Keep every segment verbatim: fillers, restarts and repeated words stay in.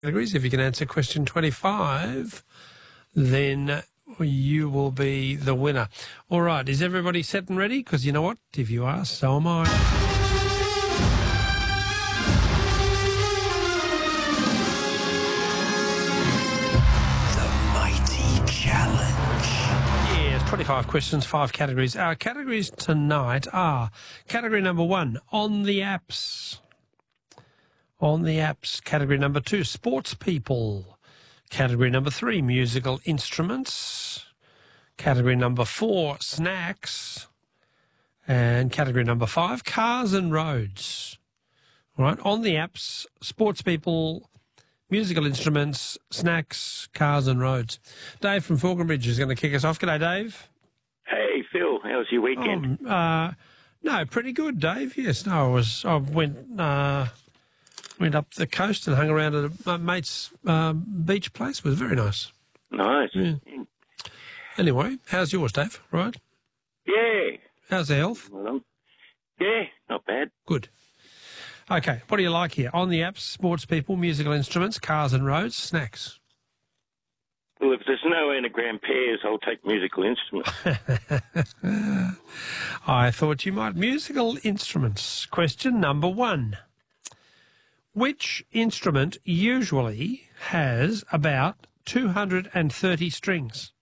categories. If you can answer question twenty-five, then you will be the winner. All right, is everybody set and ready? Because you know what? If you are, so am I. The Mighty Challenge. Yes, twenty-five questions, five categories. Our categories tonight are category number one, on the apps. On the apps. Category number two, sports people. Category number three, musical instruments. Category number four, snacks. And category number five, cars and roads. All right, on the apps, sports people, musical instruments, snacks, cars and roads. Dave from Falconbridge is going to kick us off. G'day, Dave. Hey, Phil. How was your weekend? Um, uh, no, pretty good, Dave. Yes, no, I was. I went uh, went up the coast and hung around at a, my mate's um, beach place. It was very nice. Nice. Yeah. Anyway, how's yours, Dave? Right? Yeah. How's the health? Well, yeah, not bad. Good. Okay, what do you like here? On the apps, sports people, musical instruments, cars and roads, snacks. Well, if there's no anagram pairs, I'll take musical instruments. I thought you might. Musical instruments. Question number one. Which instrument usually has about two hundred thirty strings?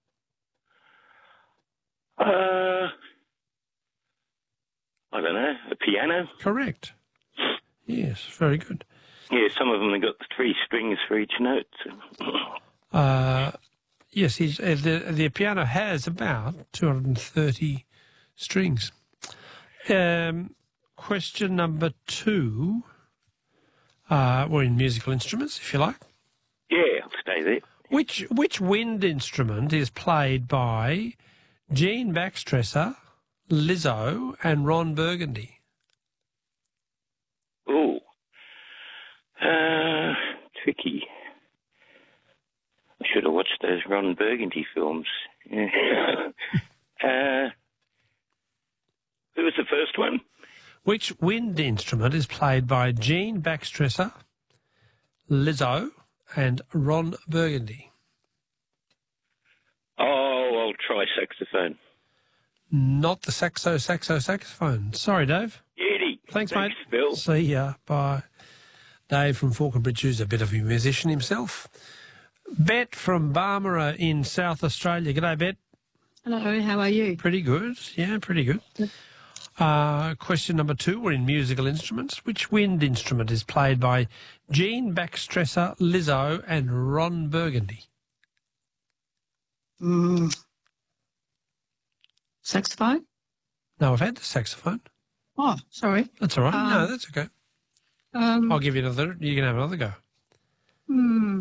Uh, I don't know. A piano? Correct. Yes, very good. Yeah, some of them have got three strings for each note. So. Uh, yes, he's, uh, the, the piano has about two hundred thirty strings. Um, question number two. Uh, we're in musical instruments, if you like. Yeah, I'll stay there. Which which wind instrument is played by Jean Baxtresser, Lizzo and Ron Burgundy? Oh, uh, tricky. I should have watched those Ron Burgundy films. Yeah. uh, who was the first one? Which wind instrument is played by Jean Baxtresser, Lizzo and Ron Burgundy? Oh, I'll try saxophone. Not the saxo, saxo, saxophone. Sorry, Dave. Yeti. Thanks, Thanks, mate. Phil. See ya. Bye. Dave from Falconbridge, who's a bit of a musician himself. Bet from Barmera in South Australia. G'day, Bet. Hello, how are you? Pretty good. Yeah, pretty good. Uh, question number two, we're in musical instruments. Which wind instrument is played by Jean Baxtresser, Lizzo and Ron Burgundy? Mm. Saxophone? No, I've had the saxophone. Oh, sorry. That's all right. Um, no, that's okay. Um, I'll give you another. You can have another go. hmm.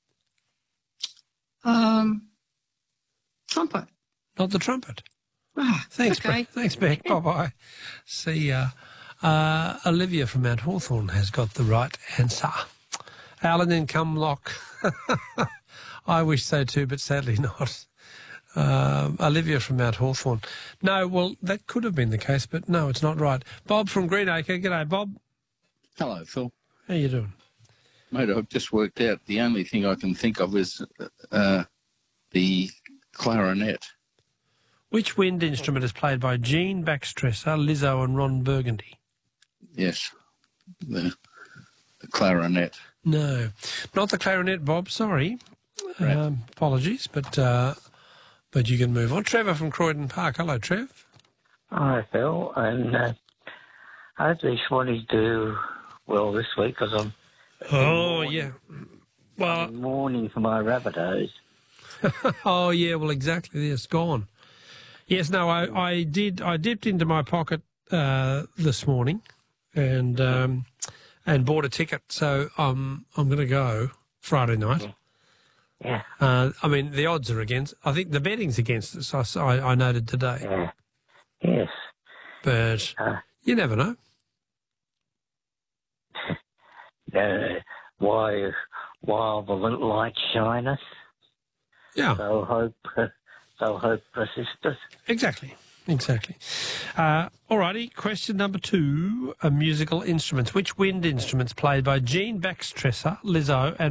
Um, trumpet. Not the trumpet. Ah, Thanks, okay. Beck. Thanks, Beck. Bye-bye. See ya. Uh, Olivia from Mount Hawthorn has got the right answer. Alan in Cumlock. I wish so too, but sadly not. Um, Olivia from Mount Hawthorn. No, well, that could have been the case, but no, it's not right. Bob from Greenacre. G'day, Bob. Hello, Phil. How you doing? Mate, I've just worked out the only thing I can think of is uh, the clarinet. Which wind instrument is played by Jean Baxtresser, Lizzo and Ron Burgundy? Yes, the, the clarinet. No, not the clarinet, Bob. Sorry. Right. Um, apologies, but uh, but you can move on. Trevor from Croydon Park. Hello, Trev. Hi, Phil. And uh, I hope these Swannies do well this week because I'm Oh, mourning, yeah. Well, I'm mourning for my Rabbitohs. oh, yeah, well, exactly. It's gone. Yes, no, I, I did. I dipped into my pocket uh, this morning and um, and bought a ticket. So um, I'm going to go Friday night. Yeah. Uh, I mean, the odds are against. I think the betting's against us. I, I noted today, Yeah. Yes. but Uh, you never know. uh, why, while the little light shineth, Yeah, so hope, so hope persisteth. exactly. Exactly. Uh, alrighty, question number two, uh, musical instruments. Which wind instruments played by Jean Baxtresser, Lizzo and